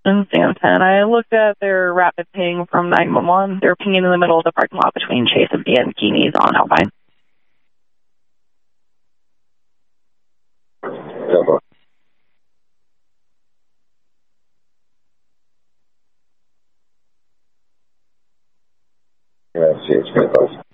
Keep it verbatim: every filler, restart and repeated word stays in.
in Stanton. I looked at their rapid ping from nine one one. They're pinging in the middle of the parking lot between Chase and B and Keeney's on Alpine. Tempo. Yeah, see, it's pretty close.